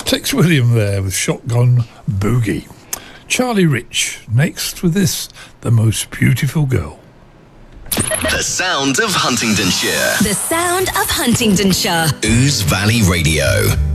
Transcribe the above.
Tex William there with Shotgun Boogie. Charlie Rich next with this, The Most Beautiful Girl. The sound of Huntingdonshire. The sound of Huntingdonshire. Ouse Valley Radio.